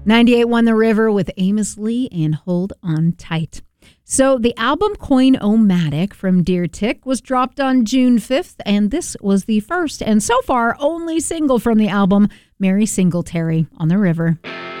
98 won the river with Amos Lee and Hold On Tight. So the album Coin-O-Matic from Deer Tick was dropped on June 5th, and this was the first and so far only single from the album, Mary Singletary on the River.